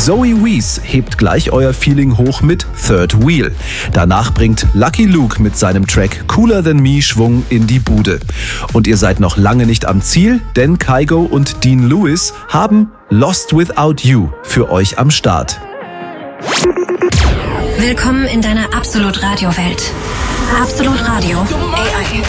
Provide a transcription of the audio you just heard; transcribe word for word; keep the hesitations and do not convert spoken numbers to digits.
Zoe Wees hebt gleich euer Feeling hoch mit Third Wheel. Danach bringt Lucky Luke mit seinem Track Cooler Than Me Schwung in die Bude. Und ihr seid noch lange nicht am Ziel, denn Kygo und Dean Lewis haben Lost Without You für euch am Start. Willkommen in deiner Absolut Radio Welt. Absolut Radio A I.